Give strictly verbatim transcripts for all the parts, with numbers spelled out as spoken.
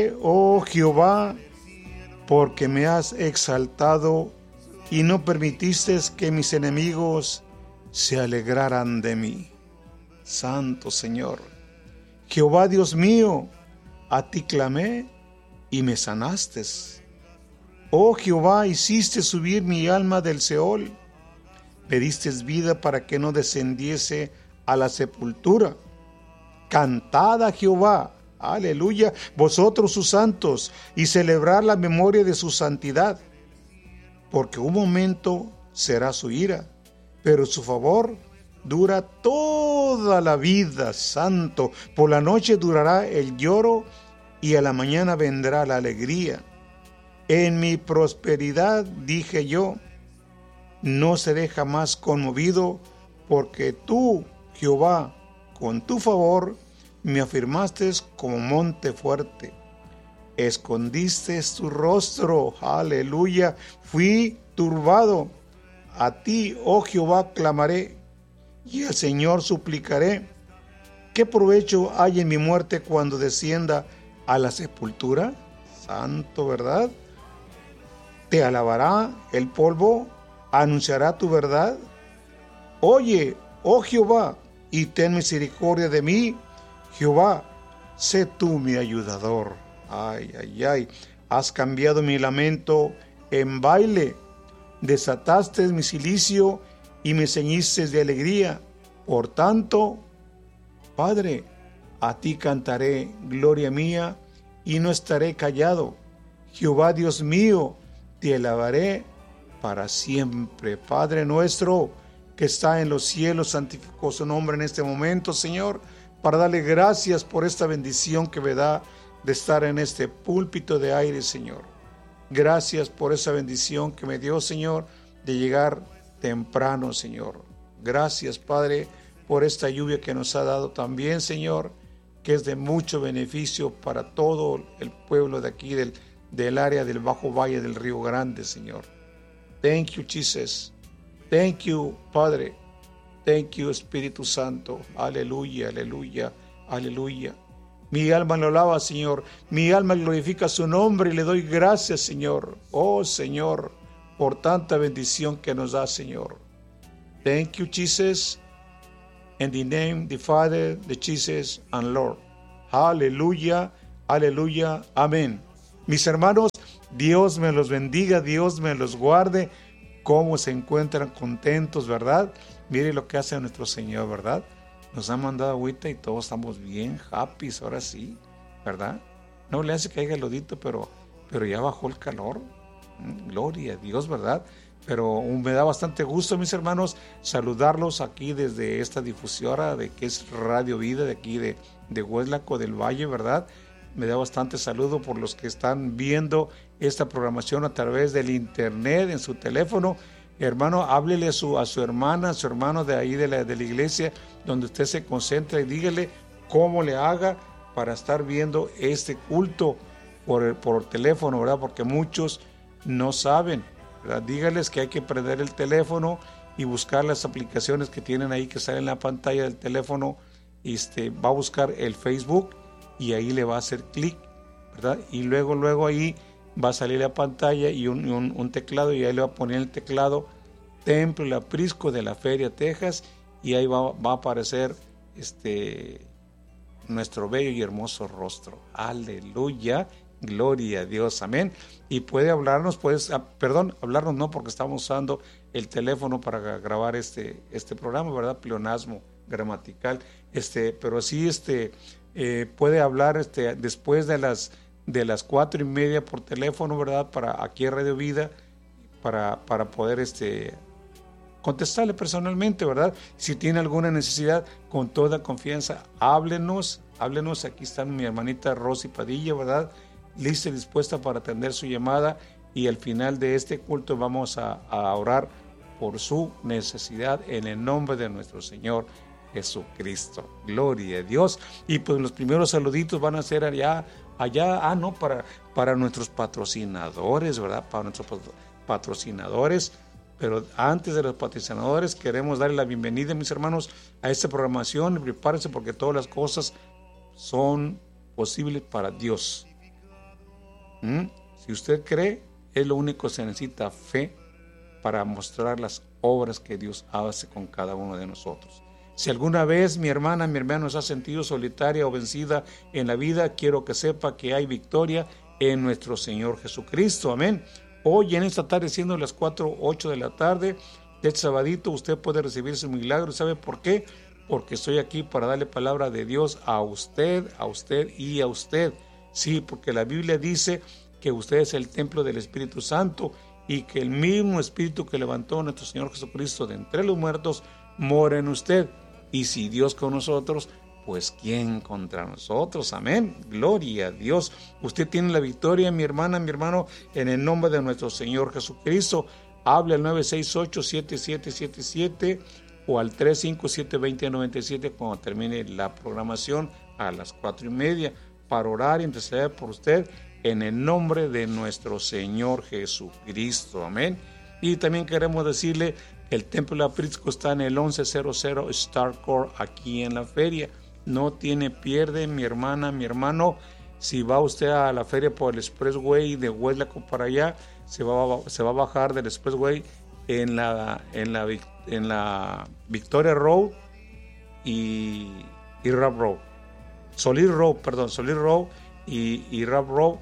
Oh Jehová, porque me has exaltado y no permitiste que mis enemigos se alegraran de mí. Santo Señor, Jehová Dios mío, a ti clamé y me sanaste. Oh Jehová, hiciste subir mi alma del Seol, me diste vida para que no descendiese a la sepultura. Cantad a Jehová, aleluya, vosotros sus santos, y celebrar la memoria de su santidad, porque un momento será su ira, pero su favor dura toda la vida. Santo, por la noche durará el lloro y a la mañana vendrá la alegría. En mi prosperidad dije yo, no seré jamás conmovido, porque tú, Jehová, con tu favor me afirmaste como monte fuerte. Escondiste tu rostro, aleluya, fui turbado. A ti, oh Jehová, clamaré, y al Señor suplicaré. ¿Qué provecho hay en mi muerte cuando descienda a la sepultura? Santo, ¿verdad? ¿Te alabará el polvo? ¿Anunciará tu verdad? Oye, oh Jehová, y ten misericordia de mí. Jehová, sé tú mi ayudador. Ay, ay, ay, has cambiado mi lamento en baile, desataste mi cilicio y me ceñiste de alegría. Por tanto, Padre, a ti cantaré, gloria mía, y no estaré callado. Jehová Dios mío, te alabaré para siempre. Padre nuestro que está en los cielos, santificó su nombre en este momento, Señor, para darle gracias por esta bendición que me da de estar en este púlpito de aire, Señor. Gracias por esa bendición que me dio, Señor, de llegar temprano, Señor. Gracias, Padre, por esta lluvia que nos ha dado también, Señor, que es de mucho beneficio para todo el pueblo de aquí, del, del área del Bajo Valle del Río Grande, Señor. Thank you, Jesus. Thank you, Padre. Thank you, Espíritu Santo. Aleluya, aleluya, aleluya. Mi alma lo alaba, Señor. Mi alma glorifica su nombre y le doy gracias, Señor. Oh, Señor, por tanta bendición que nos da, Señor. Thank you, Jesus. In the name of the Father, the Jesus, and Lord. Aleluya, aleluya, amén. Mis hermanos, Dios me los bendiga, Dios me los guarde. Cómo se encuentran contentos, ¿verdad? Mire lo que hace nuestro Señor, ¿verdad? Nos ha mandado agüita y todos estamos bien happy, ahora sí, ¿verdad? No le hace que haya lodito, pero, pero ya bajó el calor. Gloria a Dios, ¿verdad? Pero me da bastante gusto, mis hermanos, saludarlos aquí desde esta difusora de que es Radio Vida, de aquí de, de Hueslaco del Valle, ¿verdad? Me da bastante saludo por los que están viendo esta programación a través del internet, en su teléfono. Hermano, háblele a su, a su hermana, a su hermano de ahí de la, de la iglesia, donde usted se concentra, y dígale cómo le haga para estar viendo este culto por, por teléfono, ¿verdad? Porque muchos no saben, ¿verdad? Dígales que hay que prender el teléfono y buscar las aplicaciones que tienen ahí que salen en la pantalla del teléfono. Este, va a buscar el Facebook y ahí le va a hacer clic, ¿verdad? Y luego, luego ahí va a salir la pantalla y un, un, un teclado, y ahí le va a poner el teclado Templo El Aprisco de la Feria, Texas, y ahí va, va a aparecer este, nuestro bello y hermoso rostro. Aleluya, gloria a Dios, amén. Y puede hablarnos, puedes, ah, perdón, hablarnos no, porque estamos usando el teléfono para grabar este, este programa, ¿verdad? Pleonasmo gramatical, este, pero sí, este, eh, puede hablar este, después de las de las cuatro y media por teléfono, ¿verdad? Para aquí en Radio Vida, para, para poder este, contestarle personalmente, ¿verdad? Si tiene alguna necesidad, con toda confianza, háblenos, háblenos. Aquí está mi hermanita Rosy Padilla, ¿verdad? Lista y dispuesta para atender su llamada, y al final de este culto vamos a, a orar por su necesidad en el nombre de nuestro Señor Jesucristo. Gloria a Dios. Y pues los primeros saluditos van a ser allá, allá, ah, no, para, para nuestros patrocinadores, ¿verdad? Para nuestros patrocinadores. Pero antes de los patrocinadores, queremos darle la bienvenida, mis hermanos, a esta programación. Y prepárense, porque todas las cosas son posibles para Dios. ¿Mm? Si usted cree, es lo único que se necesita, fe, para mostrar las obras que Dios hace con cada uno de nosotros. Si alguna vez mi hermana, mi hermano se ha sentido solitaria o vencida en la vida, quiero que sepa que hay victoria en nuestro Señor Jesucristo. Amén. Hoy en esta tarde, siendo las cuatro, ocho de la tarde de este sabadito, usted puede recibir su milagro. ¿Sabe por qué? Porque estoy aquí para darle palabra de Dios a usted, a usted y a usted. Sí, porque la Biblia dice que usted es el templo del Espíritu Santo y que el mismo Espíritu que levantó a nuestro Señor Jesucristo de entre los muertos mora en usted. Y si Dios con nosotros, pues ¿quién contra nosotros? Amén. Gloria a Dios. Usted tiene la victoria, mi hermana, mi hermano, en el nombre de nuestro Señor Jesucristo. Hable al nueve seis ocho, siete siete siete siete o al tres cinco siete, dos cero nueve siete cuando termine la programación a las cuatro y media para orar y interceder por usted en el nombre de nuestro Señor Jesucristo. Amén. Y también queremos decirle que el Templo del Aprisco está en el once cero cero Star Court aquí en la feria. No tiene pierde, mi hermana, mi hermano. Si va usted a la feria por el Expressway de Hueslaco para allá, se va, se va a bajar del Expressway en la, en la, en la Victoria Road y, y Rap Road. Solís Road, perdón, Solís Road y, y Rap Road.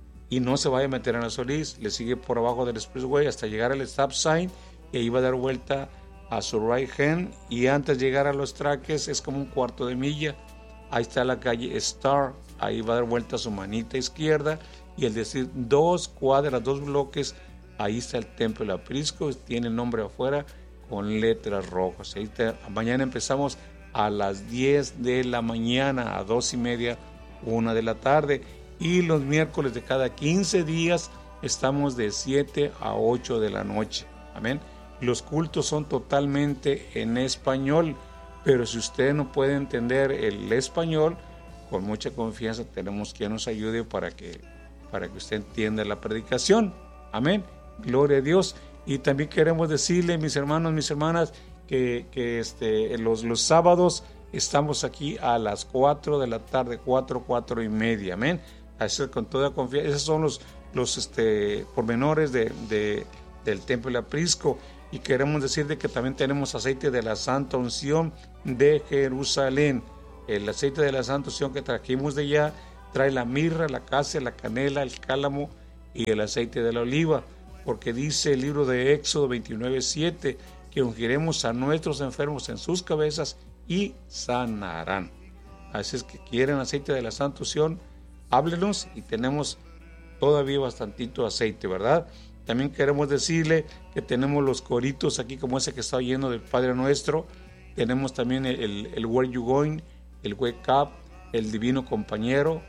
Y no se vaya a meter en la Solís, le sigue por abajo del Expressway hasta llegar al stop sign y ahí va a dar vuelta a su right hand y antes de llegar a los traques es como un cuarto de milla. Ahí está la calle Star, ahí va a dar vuelta a su manita izquierda y al decir dos cuadras, dos bloques, ahí está el Templo del Aprisco, tiene el nombre afuera con letras rojas. Ahí está. Mañana empezamos a las diez de la mañana, a dos y media, una de la tarde. Y los miércoles de cada quince días estamos de siete a ocho de la noche. Amén. Los cultos son totalmente en español, pero si usted no puede entender el español, con mucha confianza tenemos quien nos ayude para que, para que usted entienda la predicación. Amén. Gloria a Dios. Y también queremos decirle, mis hermanos, mis hermanas, que, que este, los, los sábados estamos aquí a las cuatro de la tarde, cuatro, cuatro y media. Amén. Así es, con toda confianza. Esos son los, los este, pormenores de, de, del Templo del Aprisco. Y queremos decirle que también tenemos aceite de la Santa Unción de Jerusalén. El aceite de la Santa Unción que trajimos de allá trae la mirra, la casia, la canela, el cálamo y el aceite de la oliva. Porque dice el libro de Éxodo veintinueve siete que ungiremos a nuestros enfermos en sus cabezas y sanarán. Así es que quieren aceite de la Santa Unción, háblenos y tenemos todavía bastantito aceite, ¿verdad? También queremos decirle que tenemos los coritos aquí como ese que está lleno del Padre Nuestro. Tenemos también el, el, el Where You Going, el Wake Up, el Divino Compañero,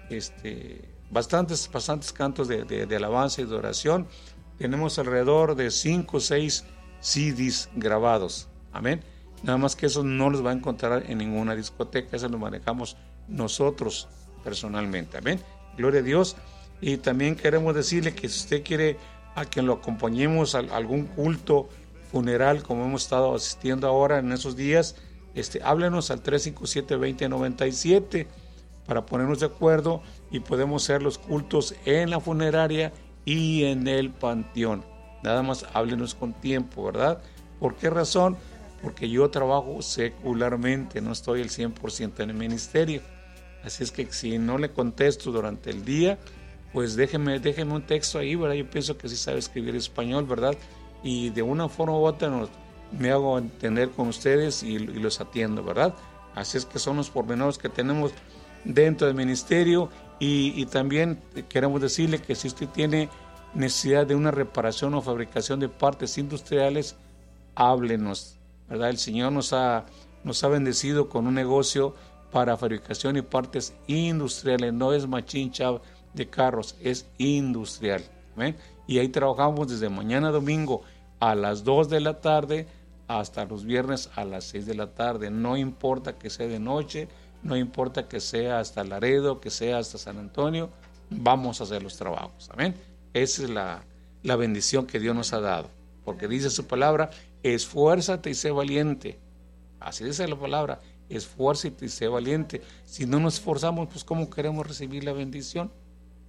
este, bastantes, bastantes cantos de, de, de alabanza y de oración. Tenemos alrededor de cinco o seis C Ds grabados. Amén. Nada más que eso no los va a encontrar en ninguna discoteca, eso lo manejamos nosotros personalmente. Amén. Gloria a Dios. Y también queremos decirle que si usted quiere a que lo acompañemos a algún culto funeral como hemos estado asistiendo ahora en esos días, este, háblenos al tres cinco siete, dos cero nueve siete para ponernos de acuerdo y podemos hacer los cultos en la funeraria y en el panteón. Nada más háblenos con tiempo, ¿verdad? ¿Por qué razón? Porque yo trabajo secularmente, no estoy el cien por ciento en el ministerio. Así es que si no le contesto durante el día, pues déjeme, déjeme un texto ahí, ¿verdad? Yo pienso que sí sabe escribir español, ¿verdad? Y de una forma u otra nos, me hago entender con ustedes y, y los atiendo, ¿verdad? Así es que son los pormenores que tenemos dentro del ministerio y, y también queremos decirle que si usted tiene necesidad de una reparación o fabricación de partes industriales, háblenos, ¿verdad? El Señor nos ha, nos ha bendecido con un negocio para fabricación y partes industriales, no es machine shop de carros, es industrial. ¿Ven? Y ahí trabajamos desde mañana domingo a las dos de la tarde hasta los viernes a las seis de la tarde. No importa que sea de noche, no importa que sea hasta Laredo, que sea hasta San Antonio, vamos a hacer los trabajos. Amén. Esa es la, la bendición que Dios nos ha dado. Porque dice su palabra, esfuérzate y sé valiente. Así dice la palabra, esfuérzate y sé valiente. Si no nos esforzamos, pues ¿cómo queremos recibir la bendición?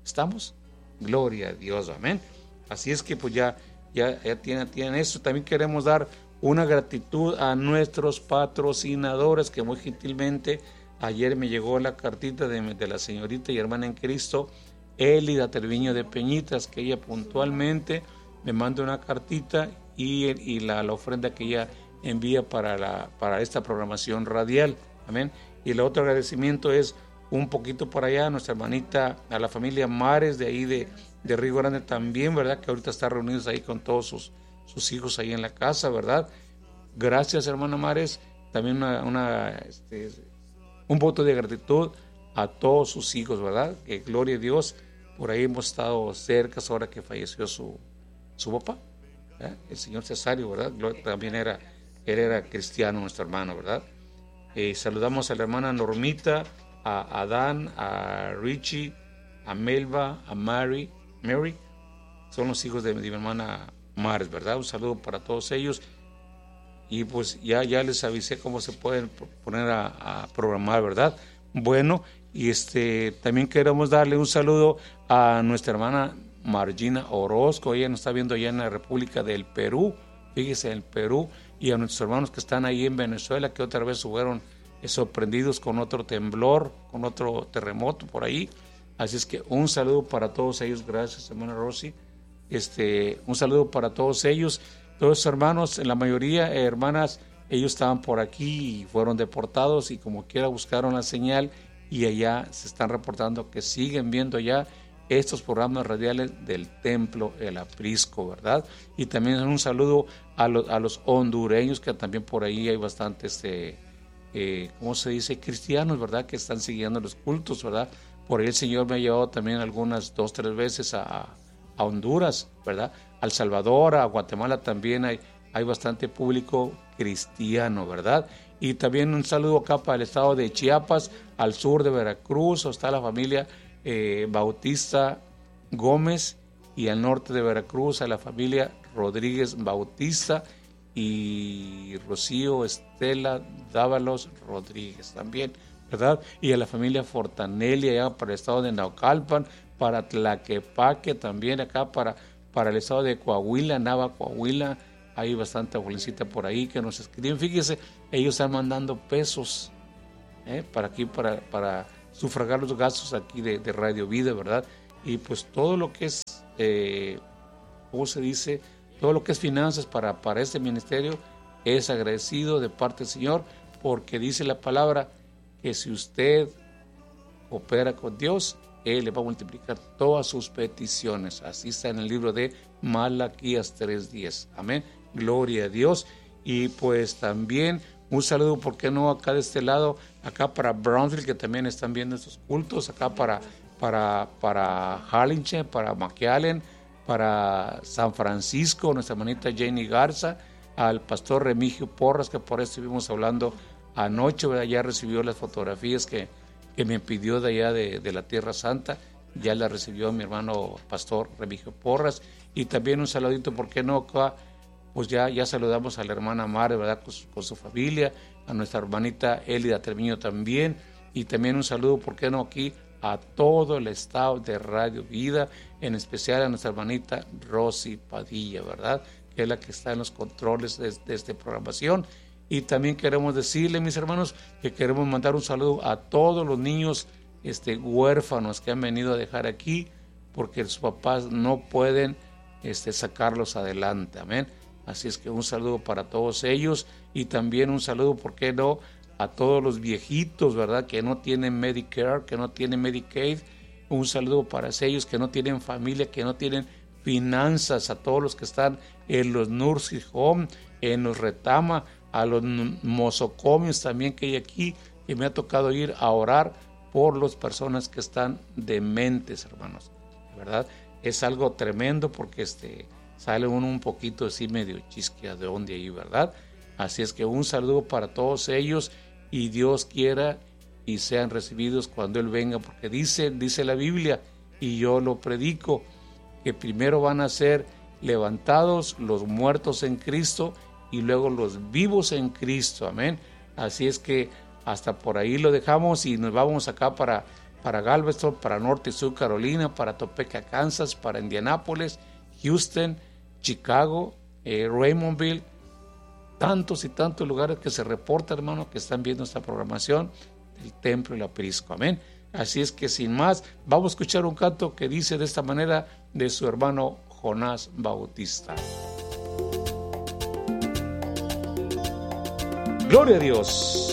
¿Estamos? Gloria a Dios, amén. Así es que pues ya, ya, ya tienen, tienen eso. También queremos dar una gratitud a nuestros patrocinadores que muy gentilmente ayer me llegó la cartita de, de la señorita y hermana en Cristo, Elida Terviño de Peñitas, que ella puntualmente me manda una cartita y, y la, la ofrenda que ella envía para, la, para esta programación radial, amén. Y el otro agradecimiento es un poquito por allá a nuestra hermanita, a la familia Mares de ahí de, de Río Grande también, ¿verdad? Que ahorita está reunidos ahí con todos sus, sus hijos ahí en la casa, ¿verdad? Gracias, hermana Mares. También una, una este, un voto de gratitud a todos sus hijos, ¿verdad? Que gloria a Dios, por ahí hemos estado cerca ahora que falleció su, su papá, ¿verdad? El señor Cesario, ¿verdad? También era, él era cristiano, nuestro hermano, ¿verdad? Eh, saludamos a la hermana Normita, a Adán, a Richie, a Melba, a Mary, Mary, son los hijos de, de mi hermana Mares, ¿verdad? Un saludo para todos ellos. Y pues ya, ya les avisé cómo se pueden poner a, a programar, ¿verdad? Bueno, y este también queremos darle un saludo a nuestra hermana Margina Orozco, ella nos está viendo allá en la República del Perú, fíjese, en el Perú, y a nuestros hermanos que están ahí en Venezuela, que otra vez fueron sorprendidos con otro temblor, con otro terremoto por ahí. Así es que un saludo para todos ellos, gracias hermana Rosy. Este, un saludo para todos ellos, todos los hermanos, en la mayoría eh, hermanas, ellos estaban por aquí y fueron deportados y como quiera buscaron la señal y allá se están reportando que siguen viendo ya estos programas radiales del Templo El Aprisco, ¿verdad? Y también un saludo a, lo, a los hondureños, que también por ahí hay bastantes, eh, eh, ¿cómo se dice? Cristianos, ¿verdad? Que están siguiendo los cultos, ¿verdad? Por ahí el Señor me ha llevado también algunas dos, tres veces a, a Honduras, ¿verdad? A El Salvador, a Guatemala también hay, hay bastante público cristiano, ¿verdad? Y también un saludo acá para el estado de Chiapas, al sur de Veracruz, está la familia eh, Bautista Gómez, y al norte de Veracruz a la familia Rodríguez Bautista y Rocío Estela Dávalos Rodríguez también, ¿verdad? Y a la familia Fortanelli allá para el estado de Naucalpan, para Tlaquepaque también acá para, para el estado de Coahuila, Nava, Coahuila. Hay bastante abuelicita por ahí que nos escriben. Fíjese, ellos están mandando pesos ¿eh? para aquí, para, para sufragar los gastos aquí de, de Radio Vida, ¿verdad? Y pues todo lo que es, eh, ¿cómo se dice? Todo lo que es finanzas para, para este ministerio es agradecido de parte del Señor, porque dice la palabra que si usted opera con Dios, Él le va a multiplicar todas sus peticiones. Así está en el libro de Malaquías tres diez. Amén. Gloria a Dios. Y pues también un saludo, ¿por qué no? Acá de este lado, acá para Brownsville, que también están viendo estos cultos, acá para, para, para Harlingen, para McAllen, para San Francisco, nuestra hermanita Jenny Garza, al pastor Remigio Porras, que por eso estuvimos hablando anoche, ¿verdad? Ya recibió las fotografías que, que me pidió de allá de, de la Tierra Santa, ya la recibió mi hermano pastor Remigio Porras. Y también un saludito, ¿por qué no? Acá pues ya, ya saludamos a la hermana Mare, ¿verdad? Con su, con su familia, a nuestra hermanita Elida Termiño también, y también un saludo, ¿por qué no? Aquí a todo el staff de Radio Vida, en especial a nuestra hermanita Rosy Padilla, ¿verdad? Que es la que está en los controles de, de esta programación. Y también queremos decirle, mis hermanos, que queremos mandar un saludo a todos los niños este, huérfanos que han venido a dejar aquí, porque sus papás no pueden este, sacarlos adelante, amén. Así es que un saludo para todos ellos, y también un saludo, ¿por qué no?, a todos los viejitos, ¿verdad?, que no tienen Medicare, que no tienen Medicaid. Un saludo para ellos que no tienen familia, que no tienen finanzas, a todos los que están en los nursing home, en los retama, a los mosocomios también que hay aquí, que me ha tocado ir a orar por las personas que están dementes, hermanos, ¿verdad? Es algo tremendo, porque este sale uno un poquito así medio chisqueadón de ahí, ¿verdad? Así es que un saludo para todos ellos, y Dios quiera y sean recibidos cuando Él venga, porque dice, dice la Biblia, y yo lo predico, que primero van a ser levantados los muertos en Cristo y luego los vivos en Cristo, amén. Así es que hasta por ahí lo dejamos, y nos vamos acá para, para Galveston, para Norte y Sur Carolina, para Topeka, Kansas, para Indianápolis, Houston, Chicago, eh, Raymondville, tantos y tantos lugares que se reportan, hermano, que están viendo esta programación del Templo y la Perisco. Amén. Así es que sin más, vamos a escuchar un canto que dice de esta manera de su hermano Jonás Bautista. Gloria a Dios.